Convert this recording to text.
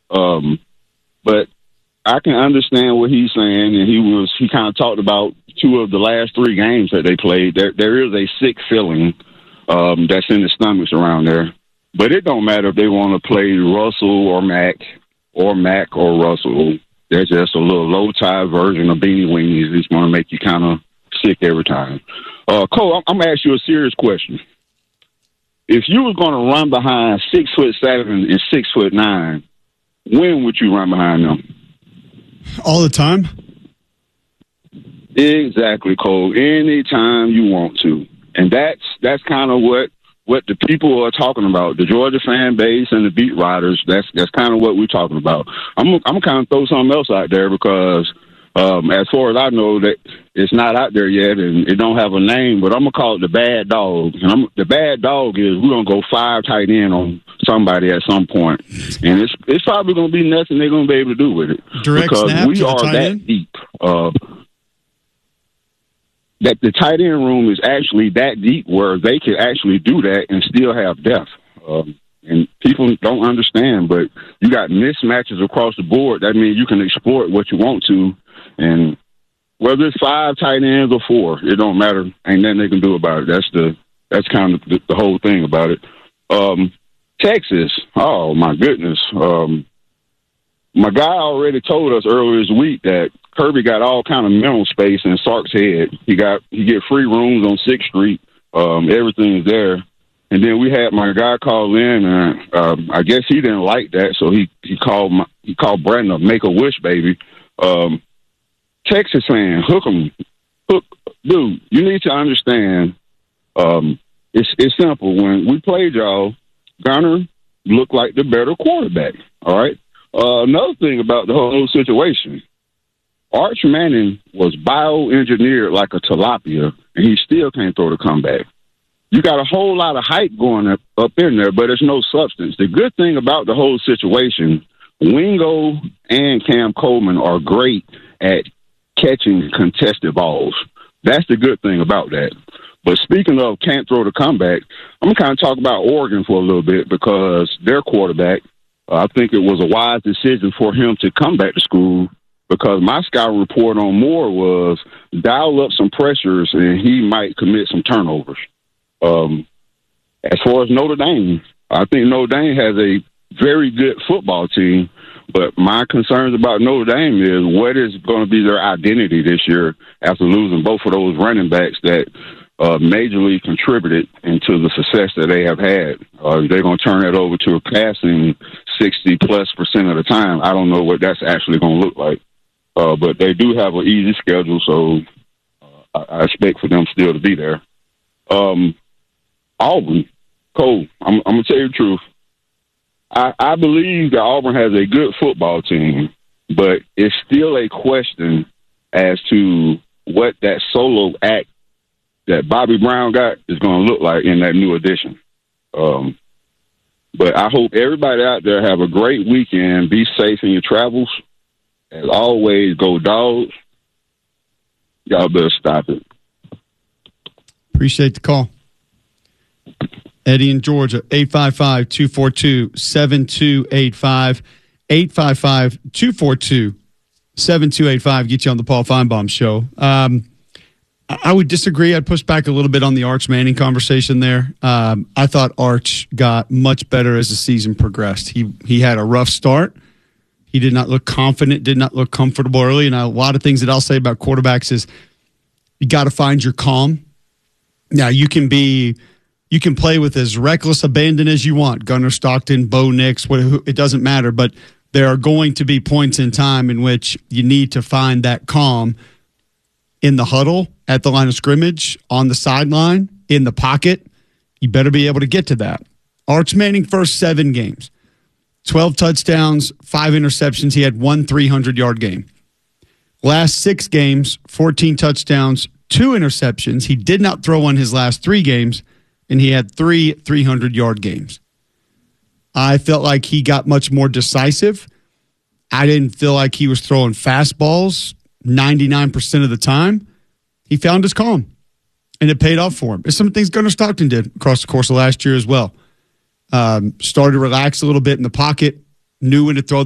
But I can understand what he's saying, and he kind of talked about 2 of the last 3 games that they played. There is a sick feeling that's in the stomachs around there. But it don't matter if they want to play Russell or Mac or Russell. They're just a little low-tide version of Beanie Weenies. It's going to make you kind of sick every time. Cole, I'm going to ask you a serious question. If you was going to run behind 6'7" and 6'9", when would you run behind them? All the time? Exactly, Cole. Anytime you want to. And that's kind of what the people are talking about. The Georgia fan base and the beat writers, that's kind of what we're talking about. I'm kind of throw something else out there because as far as I know, that it's not out there yet and it don't have a name, but I'm going to call it the bad dog. And the bad dog is we're going to go 5 tight end on somebody at some point. And it's probably going to be nothing they're going to be able to do with it. Direct because snap we to the are tight that end? deep. That the tight end room is actually that deep where they can actually do that and still have depth. And people don't understand, but you got mismatches across the board. That means you can exploit what you want to. And whether it's 5 tight ends or 4, it don't matter. Ain't nothing they can do about it. That's kind of the whole thing about it. Texas, oh my goodness. My guy already told us earlier this week that Kirby got all kind of mental space in Sark's head. He get free rooms on 6th Street. Everything's there. And then we had my guy call in, and I guess he didn't like that, so he called Brandon a Make-A-Wish baby. Texas fan, dude. You need to understand. It's simple. When we played y'all, Gunner looked like the better quarterback. All right. Another thing about the whole situation, Arch Manning was bioengineered like a tilapia, and he still can't throw the comeback. You got a whole lot of hype going up in there, but there's no substance. The good thing about the whole situation, Wingo and Cam Coleman are great at catching contested balls. That's the good thing about that. But speaking of can't throw the comeback, I'm going to kind of talk about Oregon for a little bit because their quarterback, I think it was a wise decision for him to come back to school because my scouting report on Moore was dial up some pressures and he might commit some turnovers. As far as Notre Dame, I think Notre Dame has a very good football team, but my concerns about Notre Dame is what is going to be their identity this year after losing both of those running backs that majorly contributed into the success that they have had. They're going to turn that over to a passing 60+% of the time. I don't know what that's actually going to look like. But they do have an easy schedule, so I expect for them still to be there. Auburn, Cole, I'm going to tell you the truth. I believe that Auburn has a good football team, but it's still a question as to what that solo act that Bobby Brown got is going to look like in that new edition. But I hope everybody out there have a great weekend. Be safe in your travels. As always, go Dogs. Y'all better stop it. Appreciate the call. Eddie in Georgia, 855-242-7285. 855-242-7285. Get you on the Paul Feinbaum Show. I would disagree. I'd push back a little bit on the Arch Manning conversation there. I thought Arch got much better as the season progressed. He had a rough start. He did not look confident, did not look comfortable early. And a lot of things that I'll say about quarterbacks is you got to find your calm. Now, you can play with as reckless abandon as you want. Gunnar Stockton, Bo Nix, it doesn't matter. But there are going to be points in time in which you need to find that calm in the huddle, at the line of scrimmage, on the sideline, in the pocket. You better be able to get to that. Arch Manning, first 7 games, 12 touchdowns, 5 interceptions. He had 1 300-yard game. Last 6 games, 14 touchdowns, 2 interceptions. He did not throw on his last 3 games, and he had 3 300-yard games. I felt like he got much more decisive. I didn't feel like he was throwing fastballs 99% of the time. He found his calm, and it paid off for him. It's some things Gunnar Stockton did across the course of last year as well. Started to relax a little bit in the pocket, knew when to throw